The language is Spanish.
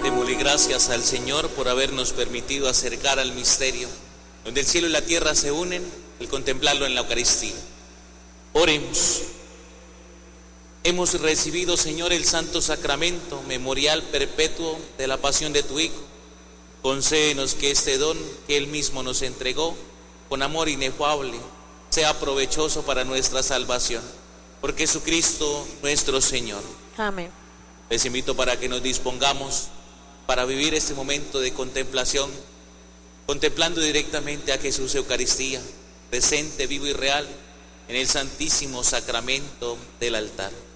Démosle gracias al Señor por habernos permitido acercar al misterio, donde el cielo y la tierra se unen, al contemplarlo en la Eucaristía. Oremos. Hemos recibido, Señor, el santo sacramento, memorial perpetuo de la pasión de tu Hijo. Concédenos que este don que Él mismo nos entregó, con amor inefable, sea provechoso para nuestra salvación. Por Jesucristo nuestro Señor. Amén. Les invito para que nos dispongamos para vivir este momento de contemplación, contemplando directamente a Jesús Eucaristía, presente, vivo y real, en el santísimo sacramento del altar.